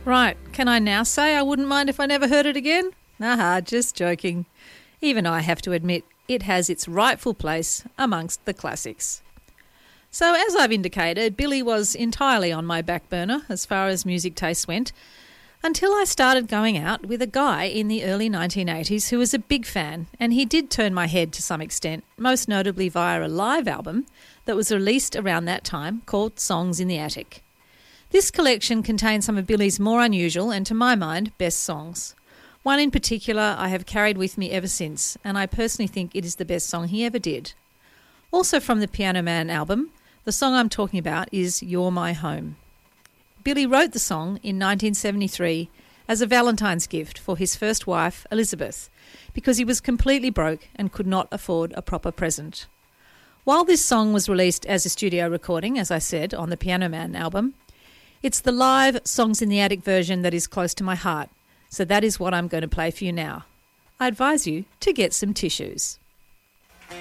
Right, can I now say I wouldn't mind if I never heard it again? Aha, just joking. Even I have to admit it has its rightful place amongst the classics. So as I've indicated, Billy was entirely on my back burner as far as music tastes went, until I started going out with a guy in the early 1980s who was a big fan, and he did turn my head to some extent, most notably via a live album that was released around that time called Songs in the Attic. This collection contains some of Billy's more unusual and, to my mind, best songs. One in particular I have carried with me ever since, and I personally think it is the best song he ever did. Also from the Piano Man album, the song I'm talking about is You're My Home. Billy wrote the song in 1973 as a Valentine's gift for his first wife, Elizabeth, because he was completely broke and could not afford a proper present. While this song was released as a studio recording, as I said, on the Piano Man album, it's the live Songs in the Attic version that is close to my heart, so that is what I'm going to play for you now. I advise you to get some tissues.